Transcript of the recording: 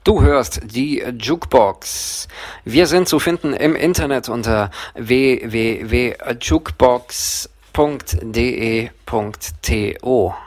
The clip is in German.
Du hörst die Jukebox. Wir sind zu finden im Internet unter www.jukebox.de.to.